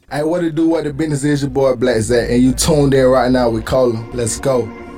Hey, what it do, what the business is, your boy Black Zach, and you tuned in right now with Cola. Let's go.